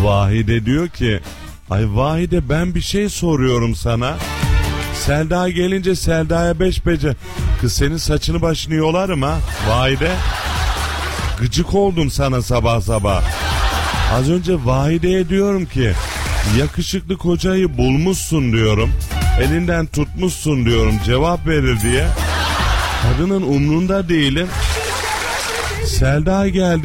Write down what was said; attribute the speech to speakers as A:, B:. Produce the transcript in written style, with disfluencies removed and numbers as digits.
A: Vahide diyor ki, ay Vahide ben bir şey soruyorum sana. Selda gelince Selda'ya 5 bece. Kız senin saçını başını yolarım ha Vahide. Gıcık oldum sana sabah sabah. Az önce Vahide'ye diyorum ki yakışıklı kocayı bulmuşsun diyorum. Elinden tutmuşsun diyorum, cevap verir diye. Kadının umrunda değilim. Selda geldi.